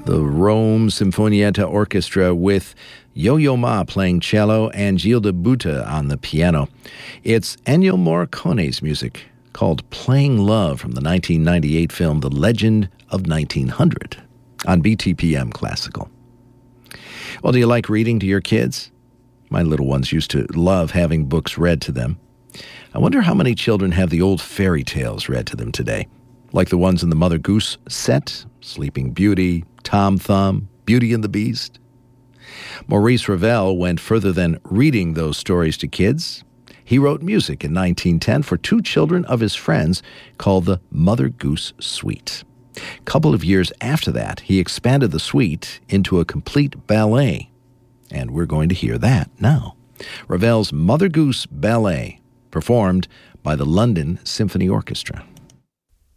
the Rome Sinfonietta Orchestra with Yo-Yo Ma playing cello and Gilda Buta on the piano. It's Ennio Morricone's music called Playing Love from the 1998 film The Legend of 1900 on BTPM Classical. Well, do you like reading to your kids? My little ones used to love having books read to them. I wonder how many children have the old fairy tales read to them today, like the ones in the Mother Goose set, Sleeping Beauty, Tom Thumb, Beauty and the Beast. Maurice Ravel went further than reading those stories to kids. He wrote music in 1910 for two children of his friends called the Mother Goose Suite. A couple of years after that, he expanded the suite into a complete ballet. And we're going to hear that now. Ravel's Mother Goose Ballet, performed by the London Symphony Orchestra.